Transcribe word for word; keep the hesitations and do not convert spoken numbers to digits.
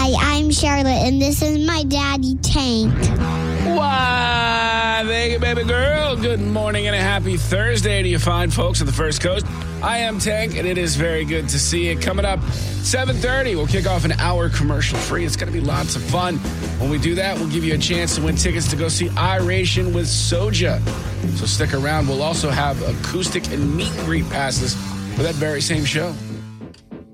Hi, I'm Charlotte, and this is my daddy, Tank. Why, thank you, baby girl. Good morning and a happy Thursday to you fine folks on the First Coast. I am Tank, and it is very good to see you. Coming up, seven thirty, we'll kick off an hour commercial-free. It's going to be lots of fun. When we do that, we'll give you a chance to win tickets to go see Iration with Soja. So stick around. We'll also have acoustic and meet and greet passes for that very same show.